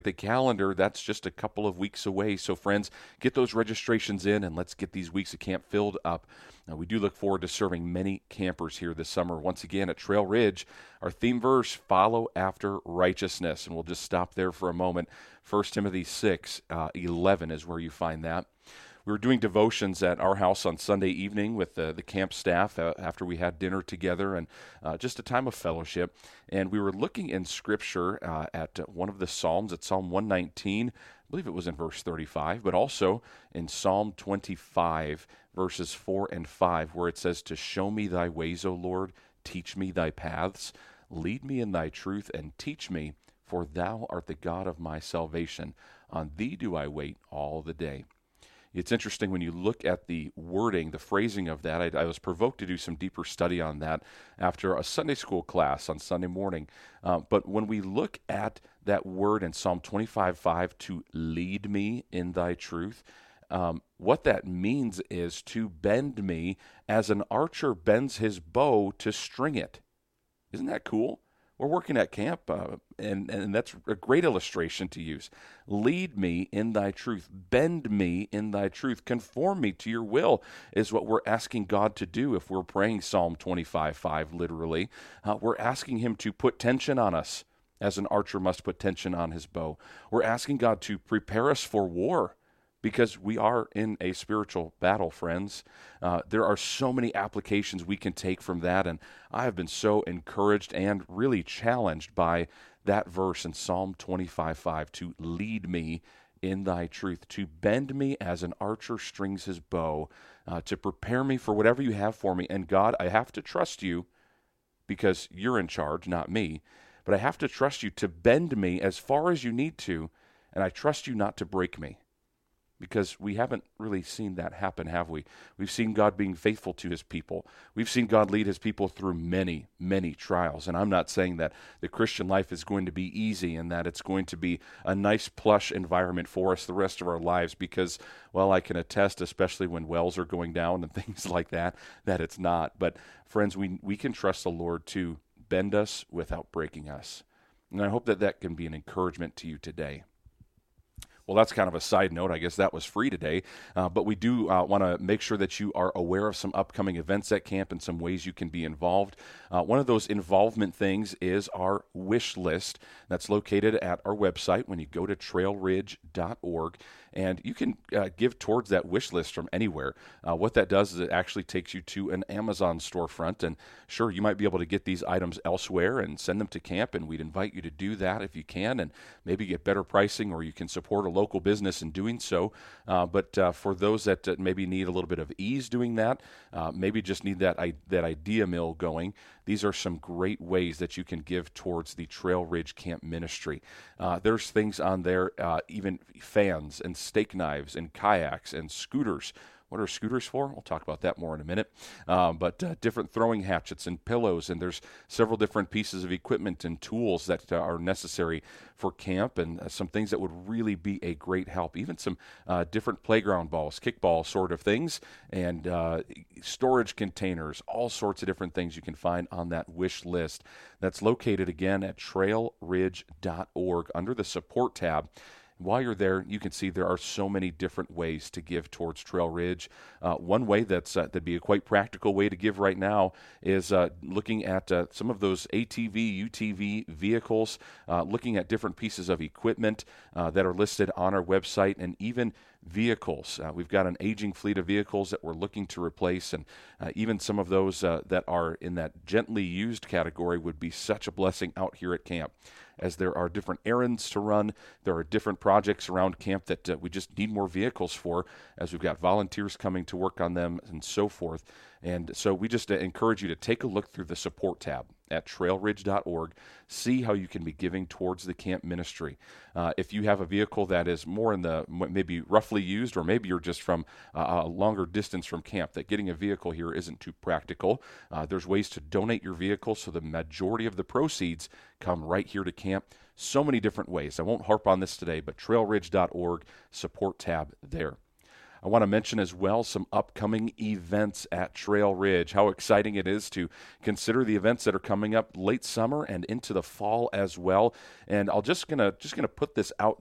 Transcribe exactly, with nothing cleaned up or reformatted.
the calendar, that's just a couple of weeks away. So, friends, get those registrations in and let's get these weeks of camp filled up. Now, we do look forward to serving many campers here this summer. Once again, at Trail Ridge, our theme verse, follow after righteousness. And we'll just stop there for a moment. First Timothy six, uh, eleven is where you find that. We were doing devotions at our house on Sunday evening with the, the camp staff uh, after we had dinner together and uh, just a time of fellowship. And we were looking in Scripture uh, at uh, one of the Psalms, at Psalm one nineteen. I believe it was in verse thirty-five, but also in Psalm twenty-five, verses four and five, where it says, to show me thy ways, O Lord, teach me thy paths, lead me in thy truth, and teach me, for thou art the God of my salvation. On thee do I wait all the day. It's interesting when you look at the wording, the phrasing of that. I, I was provoked to do some deeper study on that after a Sunday school class on Sunday morning. Uh, but when we look at that word in Psalm twenty-five five, to lead me in thy truth, um, what that means is to bend me as an archer bends his bow to string it. Isn't that cool? We're working at camp, uh, and, and that's a great illustration to use. Lead me in thy truth. Bend me in thy truth. Conform me to your will is what we're asking God to do if we're praying Psalm twenty-five five literally. Uh, we're asking him to put tension on us as an archer must put tension on his bow. We're asking God to prepare us for war, because we are in a spiritual battle, friends. Uh, there are so many applications we can take from that, and I have been so encouraged and really challenged by that verse in Psalm twenty-five five, to lead me in thy truth, to bend me as an archer strings his bow, uh, to prepare me for whatever you have for me. And God, I have to trust you because you're in charge, not me, but I have to trust you to bend me as far as you need to, and I trust you not to break me. Because we haven't really seen that happen, have we? We've seen God being faithful to his people. We've seen God lead his people through many, many trials. And I'm not saying that the Christian life is going to be easy and that it's going to be a nice, plush environment for us the rest of our lives, because, well, I can attest, especially when wells are going down and things like that, that it's not. But, friends, we, we can trust the Lord to bend us without breaking us. And I hope that that can be an encouragement to you today. Well, that's kind of a side note. I guess that was free today. Uh, but we do uh, want to make sure that you are aware of some upcoming events at camp and some ways you can be involved. Uh, one of those involvement things is our wish list. That's located at our website when you go to trail ridge dot org. And you can uh, give towards that wish list from anywhere. Uh, what that does is it actually takes you to an Amazon storefront. And sure, you might be able to get these items elsewhere and send them to camp, and we'd invite you to do that if you can, and maybe get better pricing, or you can support a local business in doing so. Uh, but uh, for those that uh, maybe need a little bit of ease doing that, uh, maybe just need that, I- that idea mill going, these are some great ways that you can give towards the Trail Ridge Camp Ministry. Uh, there's things on there, uh, even fans and steak knives and kayaks and scooters. What are scooters for? We'll talk about that more in a minute. Um, but uh, different throwing hatchets and pillows, and there's several different pieces of equipment and tools that uh, are necessary for camp, and uh, some things that would really be a great help. Even some uh, different playground balls, kickball sort of things, and uh, storage containers, all sorts of different things you can find on that wish list. That's located again at trail ridge dot org under the support tab. While you're there, you can see there are so many different ways to give towards Trail Ridge. Uh, one way that's uh, that'd be a quite practical way to give right now is uh, looking at uh, some of those A T V, U T V vehicles, uh, looking at different pieces of equipment uh, that are listed on our website, and even vehicles. Uh, we've got an aging fleet of vehicles that we're looking to replace, and uh, even some of those uh, that are in that gently used category would be such a blessing out here at camp, as there are different errands to run. There are different projects around camp that uh, we just need more vehicles for, as we've got volunteers coming to work on them and so forth. And so we just uh, encourage you to take a look through the support tab at trail ridge dot org, see how you can be giving towards the camp ministry. Uh, if you have a vehicle that is more in the maybe roughly used, or maybe you're just from uh, a longer distance from camp, that getting a vehicle here isn't too practical, uh, there's ways to donate your vehicle so the majority of the proceeds come right here to camp. So many different ways. I won't harp on this today, but trail ridge dot org, support tab there. I want to mention as well some upcoming events at Trail Ridge. How exciting it is to consider the events that are coming up late summer and into the fall as well. And I'll just gonna just gonna put this out